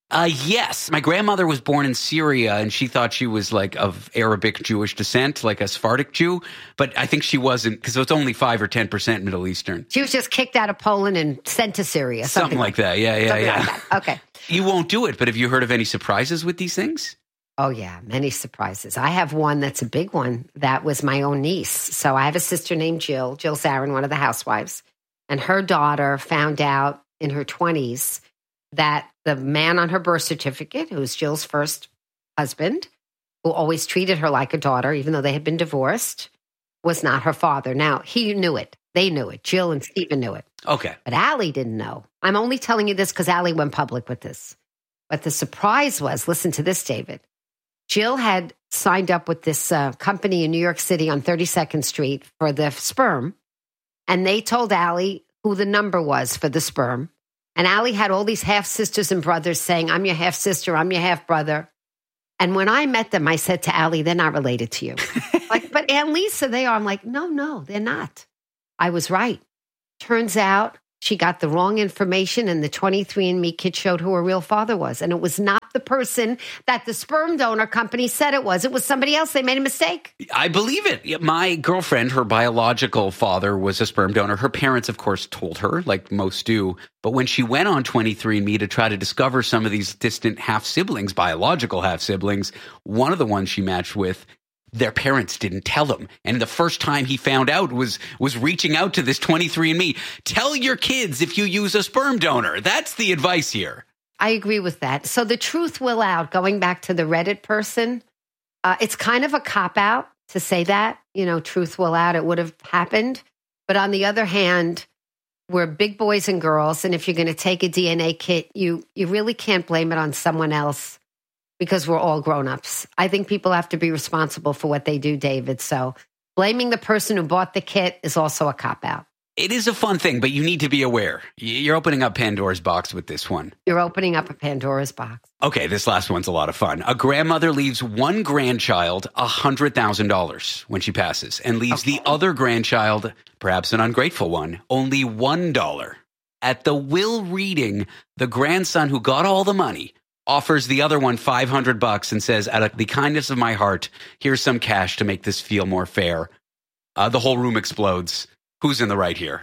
Uh, yes. My grandmother was born in Syria, and she thought she was like of Arabic Jewish descent, like a Sephardic Jew. But I think she wasn't, because it was only five or ten percent Middle Eastern. She was just kicked out of Poland and sent to Syria. Something, something like that. Yeah, yeah, something yeah. Like that. Okay. You won't do it, but have you heard of any surprises with these things? Oh, yeah, many surprises. I have one that's a big one. That was my own niece. So I have a sister named Jill, Jill Zarin, one of the housewives. And her daughter found out in her twenties that the man on her birth certificate, who was Jill's first husband, who always treated her like a daughter, even though they had been divorced, was not her father. Now, he knew it. They knew it. Jill and Stephen knew it. Okay. But Allie didn't know. I'm only telling you this because Allie went public with this. But the surprise was, listen to this, David. Jill had signed up with this uh, company in New York City on thirty-second Street for the sperm. And they told Allie who the number was for the sperm. And Allie had all these half-sisters and brothers saying, I'm your half-sister, I'm your half-brother. And when I met them, I said to Allie, they're not related to you. Like, but Aunt Lisa, they are. I'm like, no, no, they're not. I was right. Turns out she got the wrong information, and the twenty-three and me kit showed who her real father was. And it was not the person that the sperm donor company said it was. It was somebody else. They made a mistake. I believe it. My girlfriend, her biological father was a sperm donor. Her parents, of course, told her, like most do. But when she went on twenty-three and me to try to discover some of these distant half-siblings, biological half-siblings, one of the ones she matched with, their parents didn't tell him. And the first time he found out was was reaching out to this twenty-three and me. Tell your kids if you use a sperm donor. That's the advice here. I agree with that. So the truth will out, going back to the Reddit person, uh, it's kind of a cop-out to say that, you know, truth will out, it would have happened. But on the other hand, we're big boys and girls, and if you're going to take a D N A kit, you you really can't blame it on someone else because we're all grown-ups. I think people have to be responsible for what they do, David. So blaming the person who bought the kit is also a cop-out. It is a fun thing, but you need to be aware. You're opening up Pandora's box with this one. You're opening up a Pandora's box. Okay, this last one's a lot of fun. A grandmother leaves one grandchild one hundred thousand dollars when she passes and leaves okay. the other grandchild, perhaps an ungrateful one, only one dollar. At the will reading, the grandson who got all the money offers the other one five hundred bucks and says, out of the kindness of my heart, here's some cash to make this feel more fair. Uh, the whole room explodes. Who's in the right here?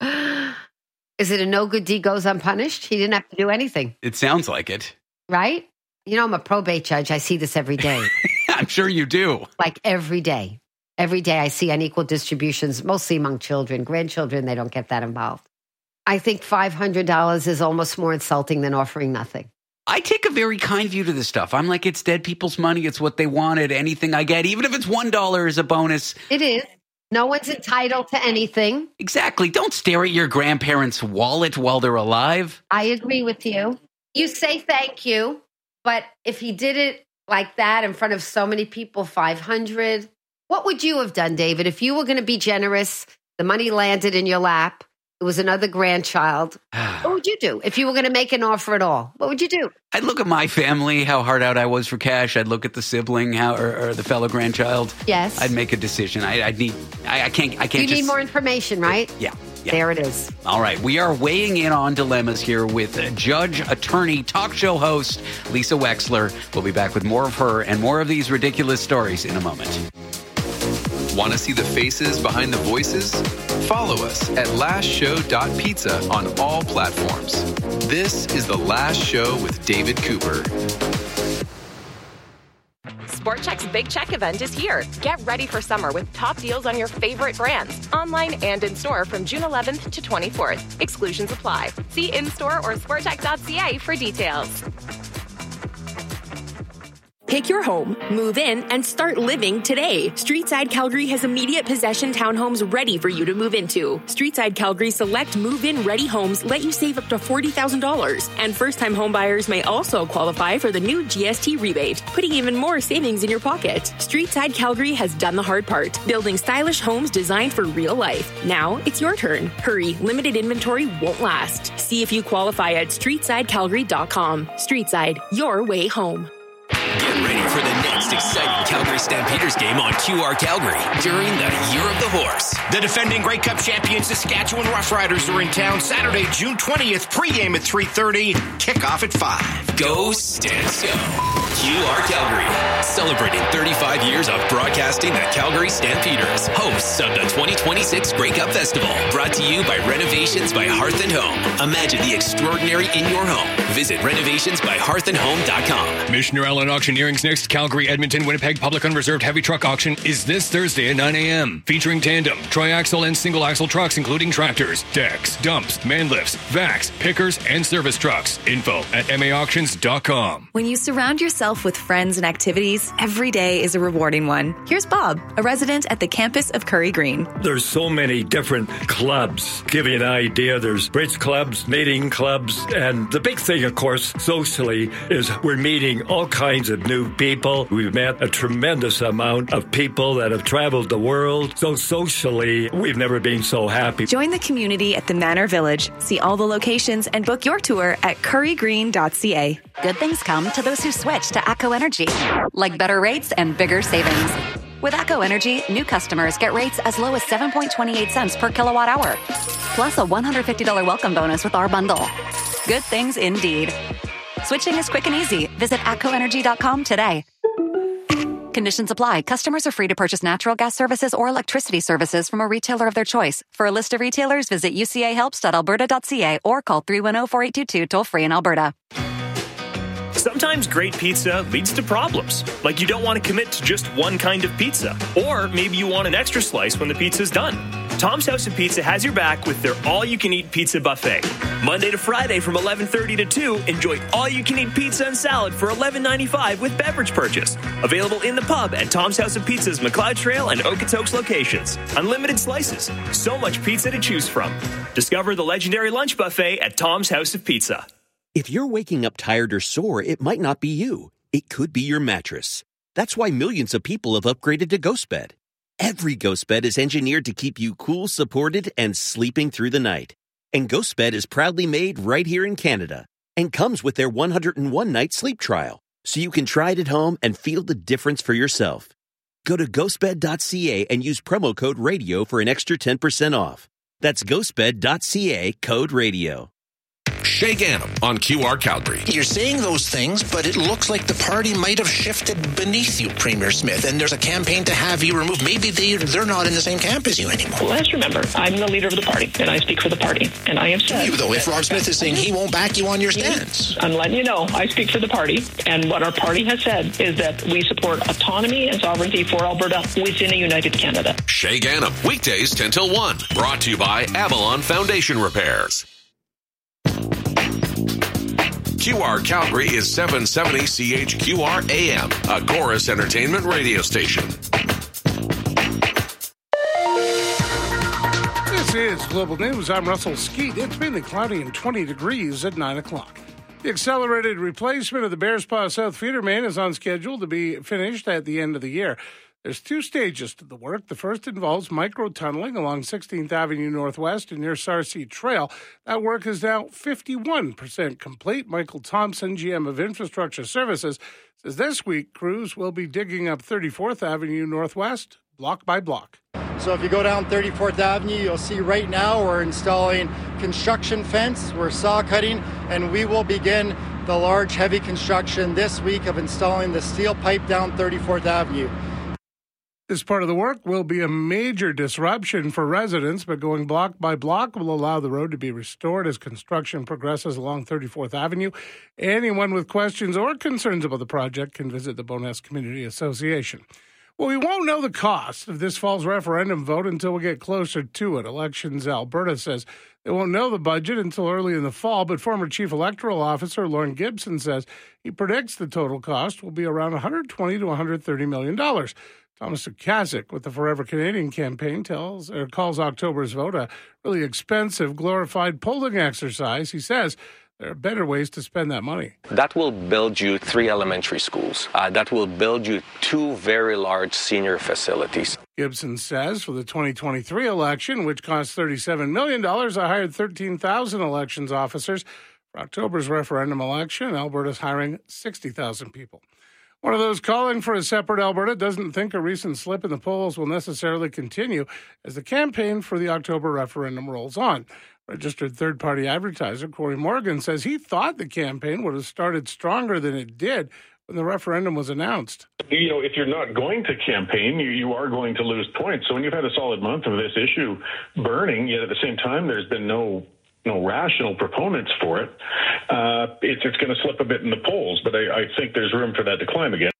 Is it a no good deed goes unpunished? He didn't have to do anything. It sounds like it. Right? You know, I'm a probate judge. I see this every day. I'm sure you do. Like every day. Every day I see unequal distributions, mostly among children. Grandchildren, they don't get that involved. I think five hundred dollars is almost more insulting than offering nothing. I take a very kind view to this stuff. I'm like, it's dead people's money. It's what they wanted. Anything I get, even if it's one dollar, is a bonus. It is. No one's entitled to anything. Exactly. Don't stare at your grandparents' wallet while they're alive. I agree with you. You say thank you, but if he did it like that in front of so many people, five hundred, what would you have done, David? If you were going to be generous, the money landed in your lap, it was another grandchild, what would you do? If you were going to make an offer at all, what would you do? I'd look at my family, how hard out I was for cash. I'd look at the sibling, how or, or the fellow grandchild. Yes. I'd make a decision. I, I'd need. I, I can't. I can't. You just, need more information, right? Yeah, yeah. There it is. All right, we are weighing in on dilemmas here with judge, attorney, talk show host Lisa Wexler. We'll be back with more of her and more of these ridiculous stories in a moment. Want to see the faces behind the voices? Follow us at last show dot pizza on all platforms. This is The Last Show with David Cooper. Sport Chek's Big Check event is here. Get ready for summer with top deals on your favorite brands, online and in-store from June eleventh to twenty-fourth. Exclusions apply. See in-store or sport chek dot c a for details. Pick your home, move in, and start living today. Streetside Calgary has immediate possession townhomes ready for you to move into. Streetside Calgary select move-in ready homes let you save up to forty thousand dollars. And first-time homebuyers may also qualify for the new G S T rebate, putting even more savings in your pocket. Streetside Calgary has done the hard part, building stylish homes designed for real life. Now it's your turn. Hurry, limited inventory won't last. See if you qualify at streetside calgary dot com. Streetside, your way home. Get ready for the next exciting Calgary Stampeders game on Q R Calgary during the Year of the Horse. The defending Grey Cup champion Saskatchewan Roughriders are in town Saturday, June twentieth. Pregame at three thirty. Kickoff at five. Go Stamps Go. Q R Calgary, celebrating thirty-five years of broadcasting the Calgary Stampeders, hosts of the twenty twenty-six Grey Cup Festival. Brought to you by Renovations by Hearth and Home. Imagine the extraordinary in your home. Visit renovations by hearth and home dot com. Missioner Allen Auctioneering's next Calgary, Edmonton, Winnipeg Public Unreserved Heavy Truck Auction is this Thursday at nine a.m. Featuring tandem, triaxle, and single-axle trucks, including tractors, decks, dumps, man lifts, vacs, pickers, and service trucks. Info at m a auctions dot com. When you surround yourself with friends and activities, every day is a rewarding one. Here's Bob, a resident at the campus of Curry Green. There's so many different clubs. Give you an idea, there's bridge clubs, knitting clubs, and the big thing, of course, socially, is we're meeting all kinds of new people. We've met a tremendous amount of people that have traveled the world. So socially, we've never been so happy. Join the community at the Manor Village. See all the locations and book your tour at curry green dot c a. Good things come to those who switch to ATCO Energy, like better rates and bigger savings. With ATCO Energy, new customers get rates as low as seven point two eight cents per kilowatt hour, plus a one hundred fifty dollars welcome bonus with our bundle. Good things indeed. Switching is quick and easy. Visit atco energy dot com today. Conditions apply. Customers are free to purchase natural gas services or electricity services from a retailer of their choice. For a list of retailers, visit u c a helps dot alberta dot c a or call three one zero, four eight two two toll free in Alberta. Sometimes great pizza leads to problems, like you don't want to commit to just one kind of pizza, or maybe you want an extra slice when the pizza's done. Tom's House of Pizza has your back with their all-you-can-eat pizza buffet. Monday to Friday from eleven thirty to two, enjoy all-you-can-eat pizza and salad for eleven ninety-five with beverage purchase. Available in the pub at Tom's House of Pizza's McLeod Trail and Okotoks locations. Unlimited slices. So much pizza to choose from. Discover the legendary lunch buffet at Tom's House of Pizza. If you're waking up tired or sore, it might not be you. It could be your mattress. That's why millions of people have upgraded to GhostBed. Every GhostBed is engineered to keep you cool, supported, and sleeping through the night. And GhostBed is proudly made right here in Canada and comes with their one hundred one night sleep trial, so you can try it at home and feel the difference for yourself. Go to ghost bed dot c a and use promo code RADIO for an extra ten percent off. That's ghost bed dot c a, code RADIO. Shay Gannam on Q R Calgary. You're saying those things, but it looks like the party might have shifted beneath you, Premier Smith, and there's a campaign to have you removed. Maybe they, they're not in the same camp as you anymore. Well, let's remember, I'm the leader of the party, and I speak for the party. And I have said... You, though, if Rob Smith is saying he won't back you on your stance. I'm letting you know, I speak for the party, and what our party has said is that we support autonomy and sovereignty for Alberta within a united Canada. Shay Gannam, weekdays ten till one. Brought to you by Avalon Foundation Repairs. Q R Calgary is seven seventy C H Q R A M, a Chorus Entertainment radio station. This is Global News. I'm Russell Skeet. It's mainly cloudy and twenty degrees at nine o'clock. The accelerated replacement of the Bearspaw South Feeder Main is on schedule to be finished at the end of the year. There's two stages to the work. The first involves micro-tunneling along sixteenth Avenue Northwest and near Sarcee Trail. That work is now fifty-one percent complete. Michael Thompson, G M of Infrastructure Services, says this week crews will be digging up thirty-fourth Avenue Northwest block by block. So if you go down thirty-fourth Avenue, you'll see right now we're installing construction fence, we're saw cutting, and we will begin the large heavy construction this week of installing the steel pipe down thirty-fourth Avenue. This part of the work will be a major disruption for residents, but going block by block will allow the road to be restored as construction progresses along thirty-fourth Avenue. Anyone with questions or concerns about the project can visit the Bowness Community Association. Well, we won't know the cost of this fall's referendum vote until we get closer to it. Elections Alberta says they won't know the budget until early in the fall, but former Chief Electoral Officer Lauren Gibson says he predicts the total cost will be around one hundred twenty to one hundred thirty million dollars. Thomas Sukasik with the Forever Canadian campaign tells or calls October's vote a really expensive, glorified polling exercise. He says there are better ways to spend that money. That will build you three elementary schools. Uh, that will build you two very large senior facilities. Gibson says for the twenty twenty-three election, which cost thirty-seven million dollars, I hired thirteen thousand elections officers. For October's referendum election, Alberta's hiring sixty thousand people. One of those calling for a separate Alberta doesn't think a recent slip in the polls will necessarily continue as the campaign for the October referendum rolls on. Registered third-party advertiser Corey Morgan says he thought the campaign would have started stronger than it did when the referendum was announced. You know, if you're not going to campaign, you, you are going to lose points. So when you've had a solid month of this issue burning, yet at the same time there's been no no rational proponents for it, uh, it's, it's going to slip a bit in the polls. But I, I think there's room for that to climb again.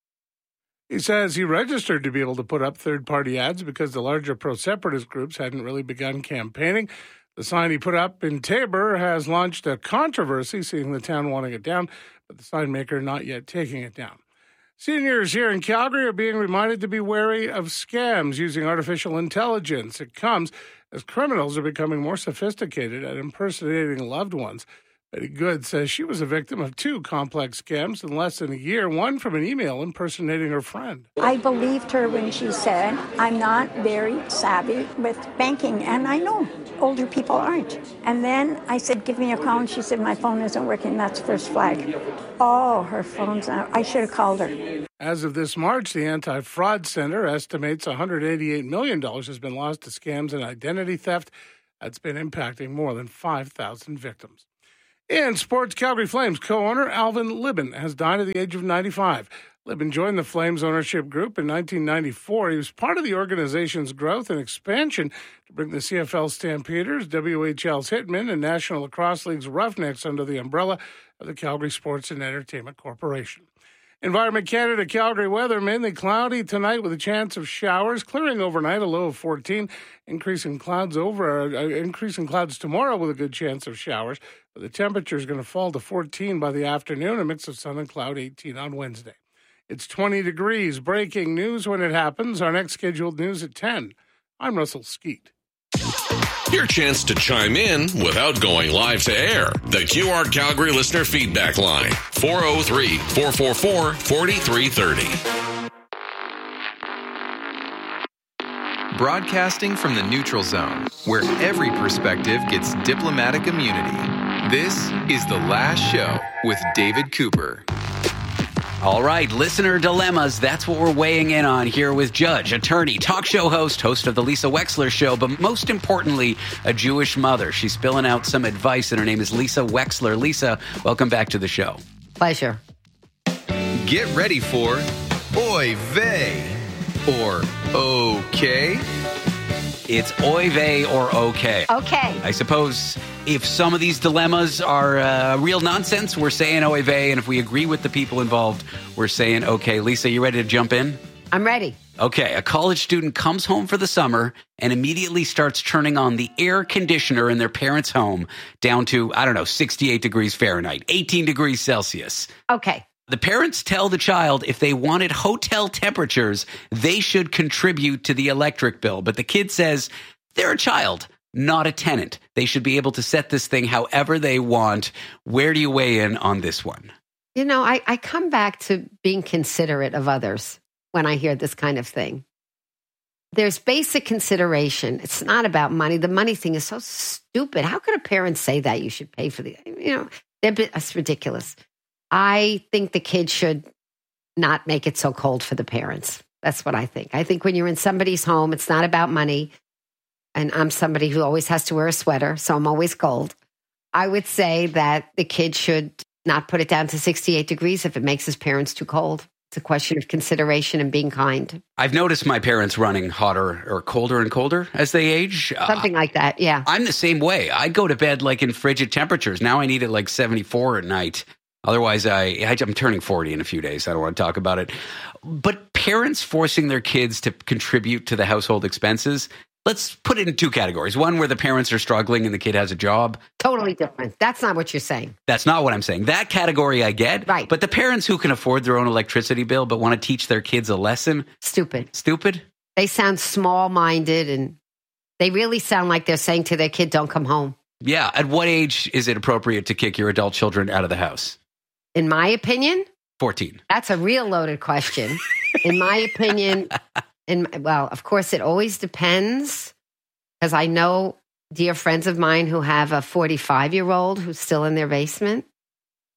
He says he registered to be able to put up third-party ads because the larger pro-separatist groups hadn't really begun campaigning. The sign he put up in Taber has launched a controversy, seeing the town wanting it down, but the sign maker not yet taking it down. Seniors here in Calgary are being reminded to be wary of scams using artificial intelligence. It comes as criminals are becoming more sophisticated at impersonating loved ones. Betty Good says she was a victim of two complex scams in less than a year, one from an email impersonating her friend. I believed her when she said, I'm not very savvy with banking, and I know older people aren't. And then I said, give me a call, and she said, my phone isn't working. That's first flag. Oh, her phone's out. I should have called her. As of this March, the Anti-Fraud Center estimates one hundred eighty-eight million dollars has been lost to scams and identity theft. That's been impacting more than five thousand victims. In sports, Calgary Flames co-owner Alvin Libben has died at the age of ninety-five. Libben joined the Flames ownership group in nineteen ninety-four. He was part of the organization's growth and expansion to bring the C F L Stampeders, W H L's Hitmen, and National Lacrosse League's Roughnecks under the umbrella of the Calgary Sports and Entertainment Corporation. Environment Canada Calgary weather, mainly cloudy tonight with a chance of showers, clearing overnight, a low of fourteen, increasing clouds over, uh, increasing clouds tomorrow with a good chance of showers. But the temperature is going to fall to fourteen by the afternoon, a mix of sun and cloud, eighteen on Wednesday. It's twenty degrees. Breaking news when it happens. Our next scheduled news at ten. I'm Russell Skeet. Your chance to chime in without going live to air. The Q R Calgary listener feedback line, four oh three, four four four, four three three oh. Broadcasting from the neutral zone, where every perspective gets diplomatic immunity. This is The Last Show with David Cooper. All right, listener dilemmas. That's what we're weighing in on here with judge, attorney, talk show host, host of the Lisa Wexler Show, but most importantly, a Jewish mother. She's spilling out some advice, and her name is Lisa Wexler. Lisa, welcome back to the show. Pleasure. Get ready for Oy vey or okay. It's oy vey or okay. Okay. I suppose if some of these dilemmas are uh, real nonsense, we're saying oy vey, and if we agree with the people involved, we're saying okay. Lisa, you ready to jump in? I'm ready. Okay, a college student comes home for the summer and immediately starts turning on the air conditioner in their parents' home down to, I don't know, sixty-eight degrees Fahrenheit, eighteen degrees Celsius. Okay. The parents tell the child if they wanted hotel temperatures, they should contribute to the electric bill. But the kid says they're a child, not a tenant. They should be able to set this thing however they want. Where do you weigh in on this one? You know, I, I come back to being considerate of others when I hear this kind of thing. There's basic consideration. It's not about money. The money thing is so stupid. How could a parent say that you should pay for the, you know, it's ridiculous. I think the kid should not make it so cold for the parents. That's what I think. I think when you're in somebody's home, it's not about money. And I'm somebody who always has to wear a sweater, so I'm always cold. I would say that the kid should not put it down to sixty-eight degrees if it makes his parents too cold. It's a question of consideration and being kind. I've noticed my parents running hotter or colder and colder as they age. Something uh, like that, yeah. I'm the same way. I go to bed like in frigid temperatures. Now I need it like seventy-four at night. Otherwise, I, I'm turning forty in a few days. I don't want to talk about it. But parents forcing their kids to contribute to the household expenses, let's put it in two categories. One where the parents are struggling and the kid has a job. Totally different. That's not what you're saying. That's not what I'm saying. That category I get. Right. But the parents who can afford their own electricity bill but want to teach their kids a lesson. Stupid. Stupid? They sound small-minded, and they really sound like they're saying to their kid, don't come home. Yeah. At what age is it appropriate to kick your adult children out of the house? In my opinion? fourteen. That's a real loaded question. In my opinion, in well, of course, it always depends, because I know dear friends of mine who have a forty-five-year-old who's still in their basement.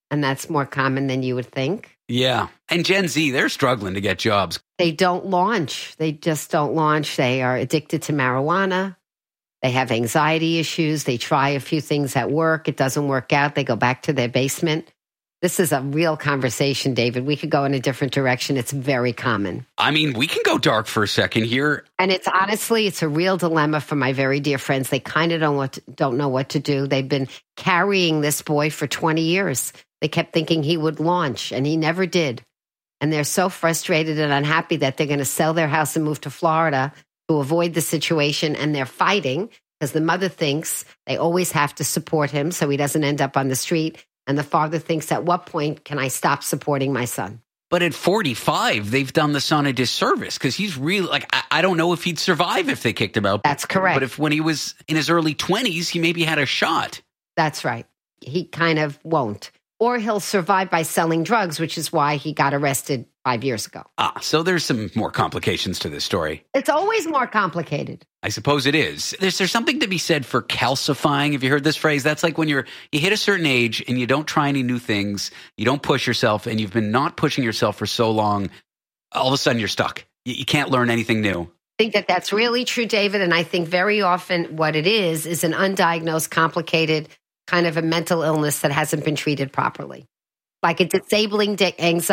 And that's more common than you would think. Yeah. And Gen Z, they're struggling to get jobs. They don't launch. They just don't launch. They are addicted to marijuana. They have anxiety issues. They try a few things at work. It doesn't work out. They go back to their basement. This is a real conversation, David. We could go in a different direction. It's very common. I mean, we can go dark for a second here. And it's honestly, it's a real dilemma for my very dear friends. They kind of don't what to, don't know what to do. They've been carrying this boy for twenty years. They kept thinking he would launch, and he never did. And they're so frustrated and unhappy that they're going to sell their house and move to Florida to avoid the situation. And they're fighting because the mother thinks they always have to support him so he doesn't end up on the street. And the father thinks, at what point can I stop supporting my son? But at forty-five, they've done the son a disservice because he's really like, I, I don't know if he'd survive if they kicked him out. That's correct. But if when he was in his early twenties, he maybe had a shot. That's right. He kind of won't. Or he'll survive by selling drugs, which is why he got arrested five years ago. Ah, so there's some more complications to this story. It's always more complicated. I suppose it is. There's, there's something to be said for calcifying. Have you heard this phrase? That's like when you're you hit a certain age and you don't try any new things, you don't push yourself, and you've been not pushing yourself for so long, all of a sudden you're stuck. You, you can't learn anything new. I think that that's really true, David, and I think very often what it is is an undiagnosed, complicated kind of a mental illness that hasn't been treated properly, like a disabling anxiety.